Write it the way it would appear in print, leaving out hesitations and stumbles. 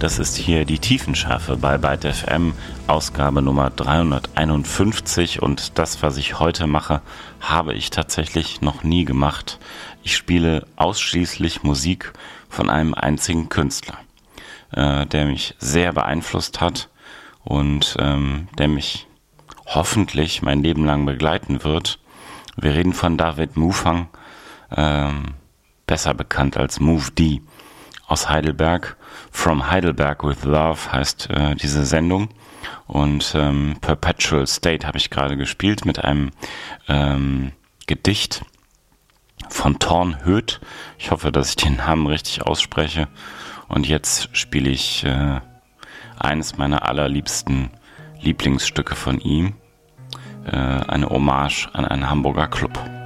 Das ist hier die Tiefenschärfe bei Byte FM, Ausgabe Nummer 351, und das, was ich heute mache, habe ich tatsächlich noch nie gemacht. Ich spiele ausschließlich Musik von einem einzigen Künstler, der mich sehr beeinflusst hat und der mich hoffentlich mein Leben lang begleiten wird. Wir reden von David Mufang, besser bekannt als Move D, aus Heidelberg. From Heidelberg with Love heißt diese Sendung, und Perpetual State habe ich gerade gespielt mit einem Gedicht von Thorn Höth. Ich hoffe, dass ich den Namen richtig ausspreche, und jetzt spiele ich eines meiner allerliebsten Lieblingsstücke von ihm, eine Hommage an einen Hamburger Club.